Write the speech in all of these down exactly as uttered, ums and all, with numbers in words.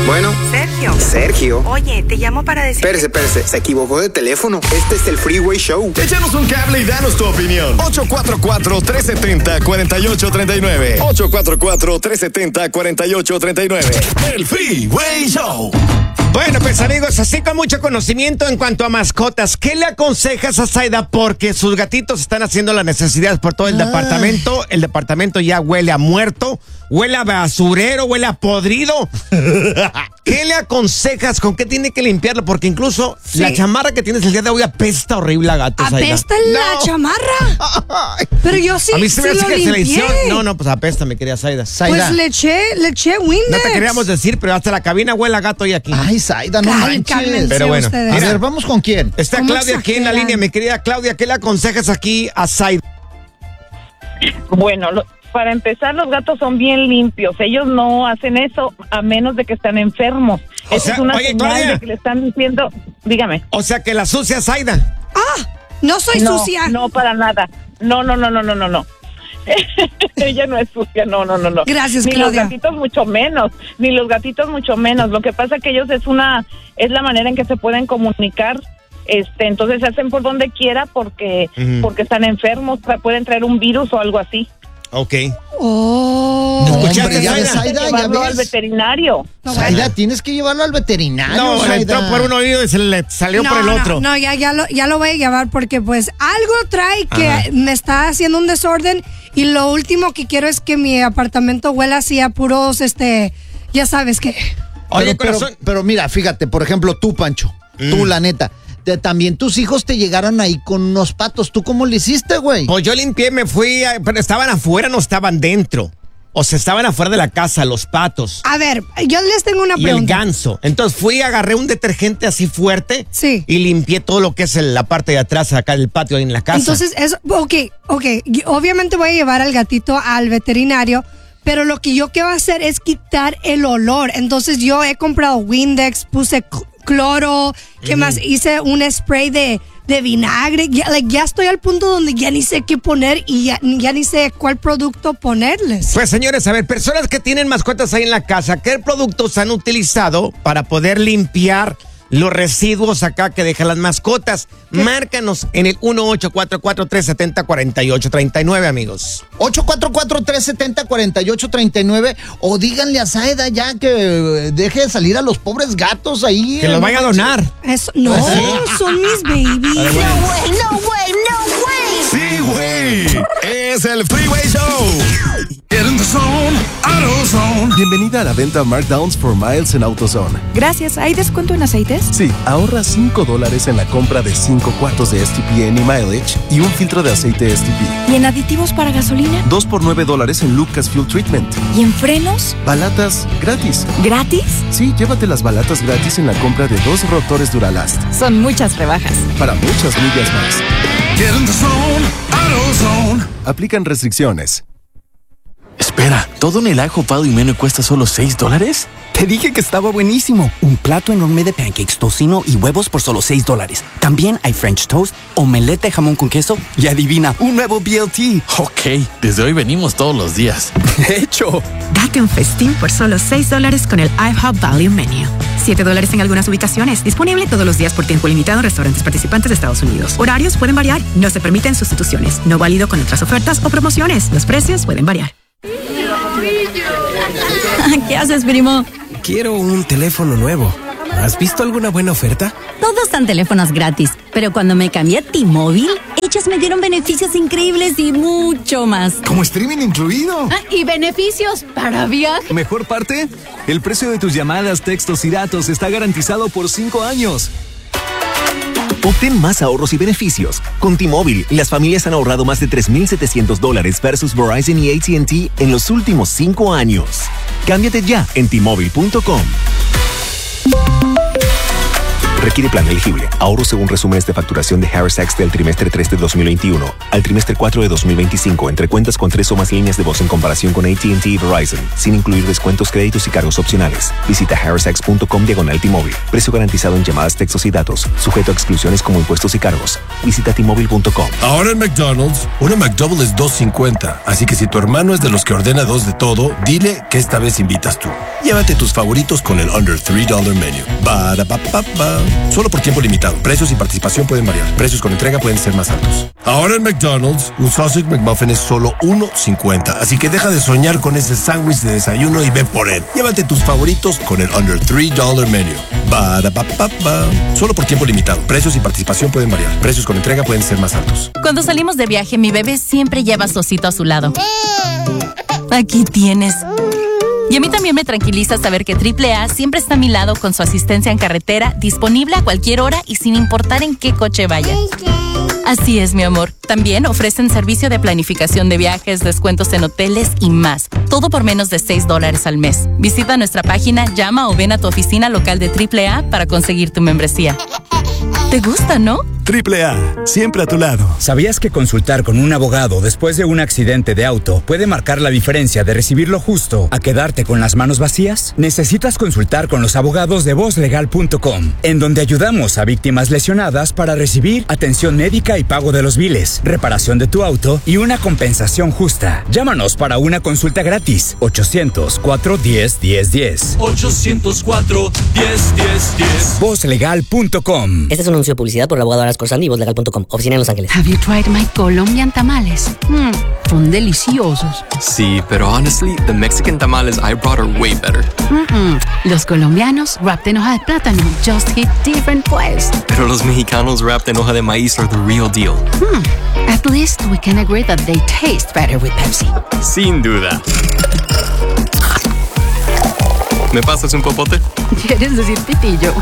Bueno. Sergio. Sergio. Oye, te llamo para decir... Espérese, espérese, se equivocó de teléfono. Este es el Freeway Show. Échanos un cable y danos tu opinión. ocho cuatro cuatro, tres siete cero, cuatro ocho tres nueve. ocho cuatro cuatro, tres siete cero, cuatro ocho tres nueve. El Freeway Show. Bueno, pues amigos, así con mucho conocimiento en cuanto a mascotas, ¿qué le aconsejas a Zaida? Porque sus gatitos están haciendo las necesidades por todo el ah. departamento. El departamento ya huele a muerto, huele a basurero, huele a podrido. ¿Qué le aconsejas? ¿Con qué tiene que limpiarlo? Porque incluso sí. la chamarra que tienes el día de hoy apesta horrible a gatos. ¿Apesta Zaida. la no. chamarra? Pero yo sí, a mí se me sí hace lo que se le limpié. hicieron. No, no, pues apesta, mi querida Zaida. Pues le eché, le eché Windex. No te queríamos decir, pero hasta la cabina huele a gato hoy aquí. Ay, Zaida, no Ay, manches. Pero bueno, a ver, vamos con quién. Está Claudia aquí en la línea, mi querida Claudia. ¿Qué le aconsejas aquí a Zaida? Bueno, lo, para empezar, los gatos son bien limpios. Ellos no hacen eso a menos de que están enfermos. O Esa sea, es una oye, señal Claudia. de que le están diciendo, dígame. O sea, que la sucia Zaida. Ah, no soy no, sucia. No, para nada. No, no, no, no, no, no, no. Ella no es sucia, no, no, no, no. Gracias, ni Claudia. Ni los gatitos mucho menos, ni los gatitos mucho menos. Lo que pasa que ellos es una, es la manera en que se pueden comunicar. Este, entonces se hacen por donde quiera porque, uh-huh. porque están enfermos, pueden traer un virus o algo así. Ok. Oh. No, ¿Escuchaste, hombre, ya ves, Zaida? Zaida, ya Llevarlo al ves. veterinario. No, Zaida, bueno. tienes que llevarlo al veterinario, No, Zaida. le entró por un oído y se le salió no, por el no, otro. No, ya, ya, lo, ya lo voy a llevar porque pues algo trae que Ajá. me está haciendo un desorden y lo último que quiero es que mi apartamento huela así a puros, este, ya sabes qué. Oye, pero, corazón. pero, pero mira, fíjate, por ejemplo, tú, Pancho, mm. tú, la neta, de, también tus hijos te llegaron ahí con unos patos. ¿Tú cómo le hiciste, güey? Pues yo limpié, me fui, a, pero estaban afuera, no estaban dentro. O sea, estaban afuera de la casa, los patos. A ver, yo les tengo una y pregunta. el ganso. Entonces fui, agarré un detergente así fuerte. Sí. Y limpié todo lo que es el, la parte de atrás, acá del patio, ahí en la casa. Entonces, eso, ok, ok. Yo, obviamente voy a llevar al gatito al veterinario, pero lo que yo quiero hacer es quitar el olor. Entonces, yo he comprado Windex, puse cl- cloro, ¿qué mm. más? Hice un spray de... de vinagre, ya, like, ya estoy al punto donde ya ni sé qué poner y ya, ya ni sé cuál producto ponerles. Pues señores, a ver, personas que tienen mascotas ahí en la casa, ¿qué productos han utilizado para poder limpiar los residuos acá que dejan las mascotas? ¿Qué? Márcanos en el uno ocho cuatro cuatro, tres siete cero, cuatro ocho tres nueve, amigos. ocho cuatro cuatro, tres siete cero, cuatro ocho tres nueve o díganle a Zaida ya que deje de salir a los pobres gatos ahí. Que los vaya a donar. Eso, no, ¿Sí? son mis babies. No way, no way, no way. Sí, güey. Es el Freeway Show. Get in the zone, AutoZone. Bienvenida a la venta Markdowns for Miles en AutoZone. Gracias, ¿hay descuento en aceites? Sí, ahorra cinco dólares en la compra de cinco cuartos de S T P Any Mileage y un filtro de aceite S T P. ¿Y en aditivos para gasolina? Dos por nueve dólares en Lucas Fuel Treatment. ¿Y en frenos? Balatas gratis. ¿Gratis? Sí, llévate las balatas gratis en la compra de dos rotores Duralast. Son muchas rebajas. Para muchas millas más. Get in the zone, AutoZone. Aplican restricciones. Espera, ¿todo en el ajo pado y menú cuesta solo seis dólares? Te dije que estaba buenísimo. Un plato enorme de pancakes, tocino y huevos por solo seis dólares. También hay French toast, omelette de jamón con queso y adivina, un nuevo B L T. Ok, desde hoy venimos todos los días. De hecho. Date un festín por solo seis dólares con el IHOP Value Menu. siete dólares en algunas ubicaciones. Disponible todos los días por tiempo limitado en restaurantes participantes de Estados Unidos. Horarios pueden variar. No se permiten sustituciones. No válido con otras ofertas o promociones. Los precios pueden variar. ¿Qué haces, primo? Quiero un teléfono nuevo. ¿Has visto alguna buena oferta? Todos dan teléfonos gratis, pero cuando me cambié a T-Mobile, ellos me dieron beneficios increíbles y mucho más. ¿Como streaming incluido? Ah, y beneficios para viaje. ¿Mejor parte? El precio de tus llamadas, textos y datos está garantizado por cinco años. Obtén más ahorros y beneficios. Con T-Mobile, las familias han ahorrado más de tres mil setecientos dólares versus Verizon y A T and T en los últimos cinco años. Cámbiate ya en T Mobile punto com. Requiere plan elegible. Ahorro según resúmenes de facturación de Harris Tax del trimestre tres de dos mil veintiuno al trimestre cuatro de dos mil veinticinco entre cuentas con tres o más líneas de voz en comparación con A T and T y Verizon, sin incluir descuentos, créditos y cargos opcionales. Visita harris tax punto com diagonal T-Mobile. Precio garantizado en llamadas, textos y datos. Sujeto a exclusiones como impuestos y cargos. Visita T Mobile punto com. Ahora en McDonald's, una McDouble es dos cincuenta. Así que si tu hermano es de los que ordena dos de todo, dile que esta vez invitas tú. Llévate tus favoritos con el Under three dollar Menu. Ba-da-ba-ba-ba. Solo por tiempo limitado. Precios y participación pueden variar. Precios con entrega pueden ser más altos. Ahora en McDonald's, un Sausage McMuffin es solo uno cincuenta. Así que deja de soñar con ese sándwich de desayuno y ve por él. Llévate tus favoritos con el Under three dollar Menu. Ba-da-ba-ba-ba. Solo por tiempo limitado. Precios y participación pueden variar. Precios con entrega pueden ser más altos. Cuando salimos de viaje, mi bebé siempre lleva su osito a su lado. Aquí tienes. Y a mí también me tranquiliza saber que triple A siempre está a mi lado con su asistencia en carretera, disponible a cualquier hora y sin importar en qué coche vaya. Así es, mi amor. También ofrecen servicio de planificación de viajes, descuentos en hoteles y más. Todo por menos de seis dólares al mes. Visita nuestra página, llama o ven a tu oficina local de triple A para conseguir tu membresía. ¿Te gusta, no? triple A, siempre a tu lado. ¿Sabías que consultar con un abogado después de un accidente de auto puede marcar la diferencia de recibir lo justo a quedarte con las manos vacías? Necesitas consultar con los abogados de voz legal punto com, en donde ayudamos a víctimas lesionadas para recibir atención médica y pago de los biles, reparación de tu auto y una compensación justa. Llámanos para una consulta gratis. ochocientos cuatro diez diez diez. ochocientos cuatro diez diez diez. voz legal punto com. Este es un anuncio de publicidad por el abogado Aras Corsandi y voz legal punto com. Oficina en Los Ángeles. Have you tried my Colombian tamales? Mm, son deliciosos. Sí, pero honestly, the Mexican tamales I brought are way better. Mm-mm. Los colombianos wrapped en hoja de plátano just hit different pues. Pero los mexicanos wrapped en hoja de maíz are the real deal. Hmm. At least we can agree that they taste better with Pepsi. Sin duda. ¿Me pasas un popote? ¿Quieres decir pitillo?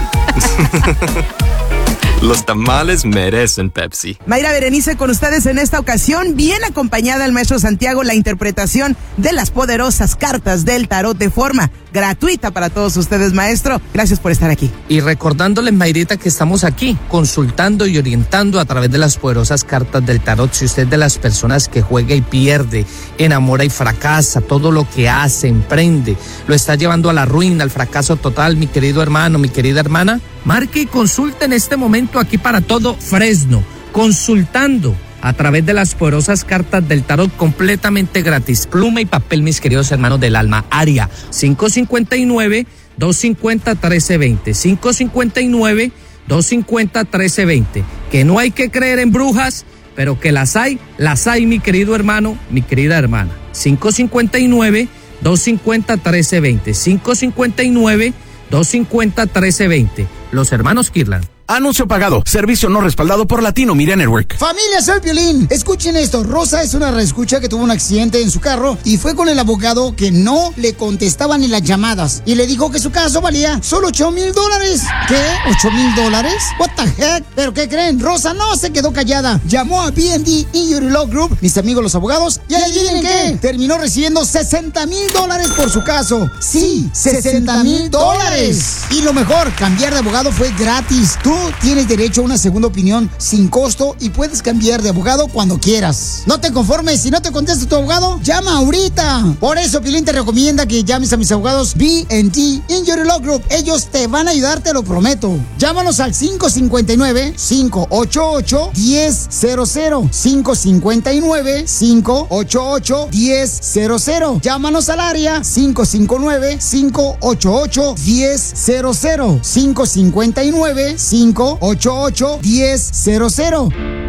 Los tamales merecen Pepsi. Mayra Berenice con ustedes en esta ocasión, bien acompañada al maestro Santiago, la interpretación de las poderosas cartas del tarot de forma gratuita para todos ustedes, maestro. Gracias por estar aquí. Y recordándoles, Mayrita, que estamos aquí consultando y orientando a través de las poderosas cartas del tarot. Si usted es de las personas que juega y pierde, enamora y fracasa, todo lo que hace, emprende, lo está llevando a la ruina, al fracaso total, mi querido hermano, mi querida hermana, marque y consulte en este momento aquí para todo Fresno, consultando a través de las poderosas cartas del tarot completamente gratis. Pluma y papel, mis queridos hermanos del alma. Área cinco cinco nueve, dos cinco cero, uno tres dos cero. cinco cinco nueve, dos cinco cero, uno tres dos cero. Que no hay que creer en brujas, pero que las hay, las hay, mi querido hermano, mi querida hermana. cinco cinco nueve, dos cinco cero, uno tres dos cero. cinco cinco nueve, dos cinco cero, uno tres dos cero. Los hermanos Kirlan. Anuncio pagado. Servicio no respaldado por Latino Media Network. Familia, soy Piolín. Escuchen esto. Rosa es una reescucha que tuvo un accidente en su carro y fue con el abogado que no le contestaba ni las llamadas. Y le dijo que su caso valía solo ocho mil dólares. ¿Qué? ¿ocho mil dólares? What the heck? ¿Pero qué creen? Rosa no se quedó callada. Llamó a B and D Injury Law Group, mis amigos los abogados, y adivinen qué. Terminó recibiendo sesenta mil dólares por su caso. Sí, sesenta mil dólares. Y lo mejor, cambiar de abogado fue gratis. Tú tienes derecho a una segunda opinión sin costo y puedes cambiar de abogado cuando quieras. No te conformes, si no te contesta tu abogado, llama ahorita. Por eso Pilín te recomienda que llames a mis abogados B and T Injury Law Group. Ellos te van a ayudar, te lo prometo. Llámanos al cinco cinco nueve, cinco ocho ocho, uno cero cero cero. cinco cinco nueve, cinco ocho ocho, uno cero cero. Llámanos al área cinco cinco nueve, cinco ocho ocho, uno cero cero. cinco cinco nueve, cinco ocho ocho, uno cero cero.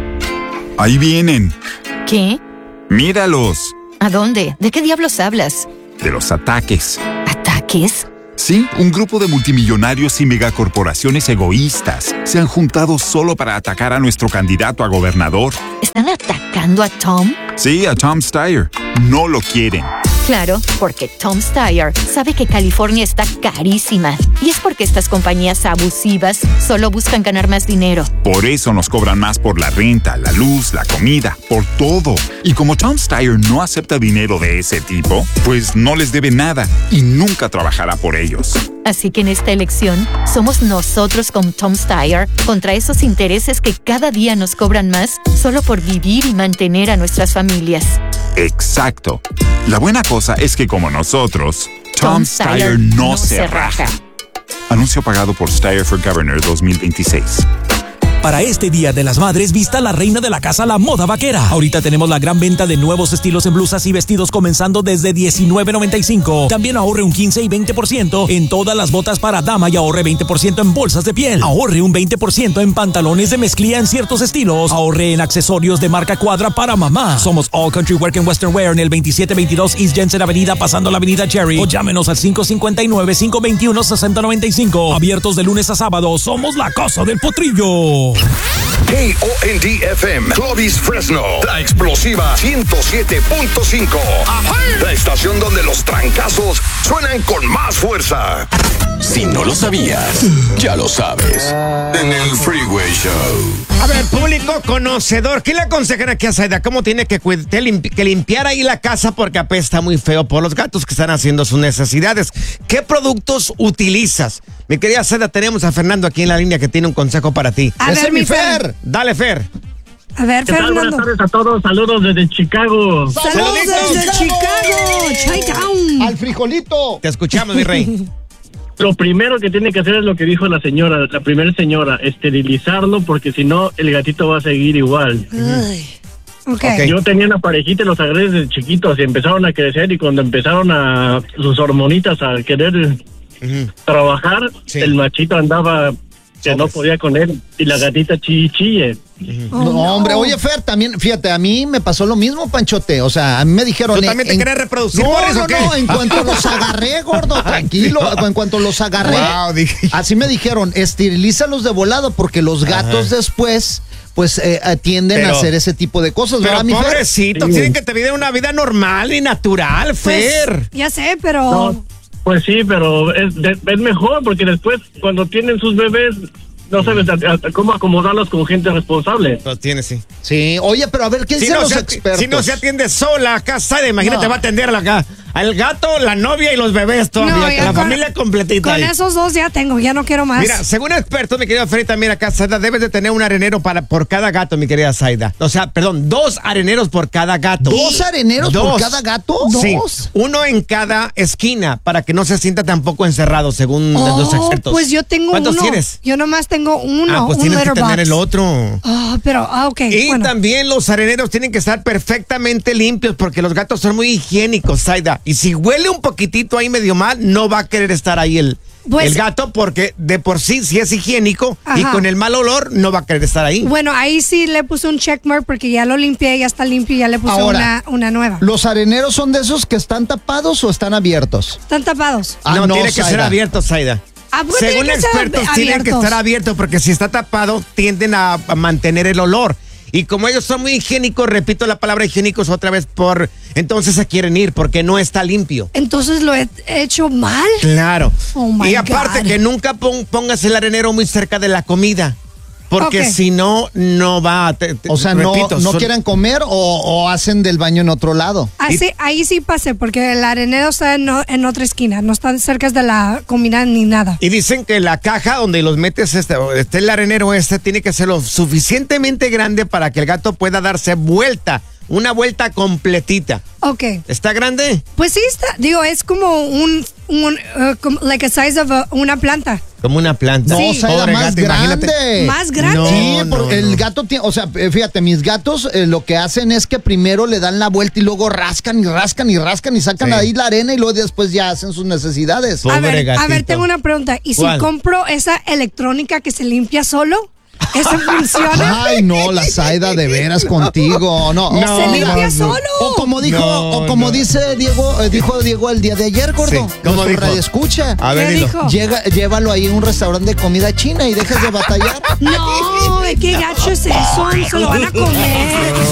Ahí vienen. ¿Qué? Míralos. ¿A dónde? ¿De qué diablos hablas? De los ataques. ¿Ataques? Sí, un grupo de multimillonarios y megacorporaciones egoístas se han juntado solo para atacar a nuestro candidato a gobernador. ¿Están atacando a Tom? Sí, a Tom Steyer. No lo quieren. Claro, porque Tom's Tire sabe que California está carísima. Y es porque estas compañías abusivas solo buscan ganar más dinero. Por eso nos cobran más por la renta, la luz, la comida, por todo. Y como Tom's Tire no acepta dinero de ese tipo, pues no les debe nada y nunca trabajará por ellos. Así que en esta elección, somos nosotros con Tom's Tire contra esos intereses que cada día nos cobran más solo por vivir y mantener a nuestras familias. Exacto. La buena cosa es que como nosotros, Tom's Tire no se raja. Anuncio pagado por Steyr for Governor dos mil veintiséis. Para este Día de las Madres, vista la reina de la casa, la moda vaquera. Ahorita tenemos la gran venta de nuevos estilos en blusas y vestidos comenzando desde diecinueve noventa y cinco. También ahorre un quince y veinte por ciento en todas las botas para dama y ahorre veinte por ciento en bolsas de piel. Ahorre un veinte por ciento en pantalones de mezclilla en ciertos estilos. Ahorre en accesorios de marca Cuadra para mamá. Somos All Country Work and Western Wear en el veintisiete veintidós East Jensen Avenida, pasando la avenida Cherry. O llámenos al cinco cinco nueve, cinco dos uno, seis cero nueve cinco. Abiertos de lunes a sábado. Somos la Casa del Potrillo. K O N D F M, Clovis, Fresno, la explosiva ciento siete punto cinco. La estación donde los trancazos suenan con más fuerza. Si no lo sabías, ya lo sabes. En el Freeway Show. A ver, público conocedor, ¿qué le aconsejan aquí a Zaida? ¿Cómo tiene que, cuid- que, limpi- que limpiar ahí la casa porque apesta muy feo por los gatos que están haciendo sus necesidades? ¿Qué productos utilizas? Mi querida Zaida, tenemos a Fernando aquí en la línea que tiene un consejo para ti. A Ese ver, es mi mi Fer. Fer. Dale, Fer. A ver, ¿Qué tal? Fernando. Buenas tardes a todos. Saludos desde Chicago. ¡Saludos desde Chicago! Chi-town. Al frijolito. Te escuchamos, mi rey. Lo primero que tiene que hacer es lo que dijo la señora, la primera señora, esterilizarlo, porque si no, el gatito va a seguir igual. Ay. Okay. Yo tenía una parejita y los agarré desde chiquitos y empezaron a crecer, y cuando empezaron a sus hormonitas a querer uh-huh. trabajar, sí. el machito andaba que Sobres. no podía con él y la gatita chille chille. Uh-huh. No, no, hombre, oye, Fer, también, fíjate, a mí me pasó lo mismo, Panchote. O sea, a mí me dijeron. ¿Tú también te querés reproducir? No, por eso, no, ¿qué? no, en cuanto los agarré, gordo, tranquilo. En cuanto los agarré, wow, así me dijeron, esterilízalos de volado, porque los gatos Ajá. después. Pues eh, tienden pero, a hacer ese tipo de cosas, pero ¿verdad, mi Fer? Pobrecito, sí. tienen que tener una vida normal y natural, Fer. Pues, ya sé, pero... No, pues sí, pero es, de, es mejor, porque después, cuando tienen sus bebés, no sabes a, a, cómo acomodarlos con gente responsable. Los tiene, sí. Sí, oye, pero a ver, ¿quién si son no los se, expertos? Si no se atiende sola acá, ¿sabe? Imagínate, no. va a atender acá al gato, la novia y los bebés todavía, no, la con, familia completita. Con ahí. esos dos ya tengo, ya no quiero más. Mira, según expertos, mi querida Ferita, mira acá, Zaida, debes de tener un arenero para, por cada gato, mi querida Zaida. O sea, perdón, dos areneros por cada gato. ¿Dos areneros dos. por cada gato? Sí, ¿Dos? uno en cada esquina, para que no se sienta tampoco encerrado, según oh, los expertos. Pues yo tengo ¿Cuántos uno. tienes? Yo nomás tengo uno, Ah, pues un tienes que tener box. el otro. Oh, pero, ah, ok. Y bueno. también los areneros tienen que estar perfectamente limpios, porque los gatos son muy higiénicos, Zaida. Y si huele un poquitito ahí medio mal, no va a querer estar ahí el, pues, el gato, porque de por sí, si es higiénico, ajá. y con el mal olor, no va a querer estar ahí. Bueno, ahí sí le puse un checkmark porque ya lo limpié, ya está limpio y ya le puse Ahora, una, una nueva. ¿Los areneros son de esos que están tapados o están abiertos? Están tapados. Ah, no, no, tiene Zaida. que ser abiertos, Zaida. Ah, pues Según expertos, tienen que estar abiertos, porque si está tapado, tienden a, a mantener el olor. Y como ellos son muy higiénicos, repito la palabra higiénicos otra vez, por entonces se quieren ir porque no está limpio. Entonces lo he hecho mal. Claro. Oh my y aparte God. que nunca pon, pongas el arenero muy cerca de la comida. Porque okay. si no, no va a... Te, te, o sea, repito, no, no son... quieren comer o, o hacen del baño en otro lado. Así, ahí sí pasé, porque el arenero está en, en otra esquina, no están cerca de la comida ni nada. Y dicen que la caja donde los metes, este, este el arenero este, tiene que ser lo suficientemente grande para que el gato pueda darse vuelta. Una vuelta completita. Ok. ¿Está grande? Pues sí está. Digo, es como un, un uh, como, like a size of a, una planta. Como una planta. No, sí. o sea, más gato, grande. Imagínate. Más grande. No, sí, no, porque no. el gato tiene, o sea, fíjate, mis gatos eh, lo que hacen es que primero le dan la vuelta y luego rascan y rascan y rascan y sacan sí. ahí la arena y luego después ya hacen sus necesidades. Pobre a ver, gatito. A ver, tengo una pregunta. ¿Y ¿Cuál? si compro esa electrónica que se limpia solo? ¿Eso funciona? Ay, no, la Zaida de veras contigo. No, no se limpia no, solo. O como dijo, no, o como no. dice Diego, eh, dijo Diego el día de ayer, gordo. Sí. ¿Cómo dijo? Radio escucha. A ver, dijo? Llega, llévalo ahí en un restaurante de comida china y dejas de batallar. No, qué gacho es eso, se lo van a comer.